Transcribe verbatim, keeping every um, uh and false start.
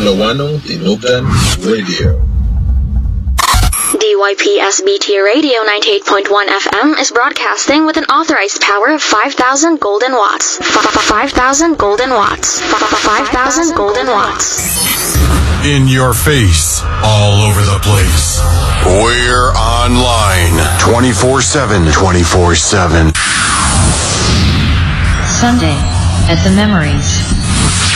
Lawano Tinubdan Radio. D Y P S B T Radio ninety-eight point one F M is broadcasting with an authorized power of five thousand golden watts. five thousand golden watts. five thousand golden watts. In your face, all over the place. We're online twenty-four seven. twenty-four seven. Sunday at the Memories.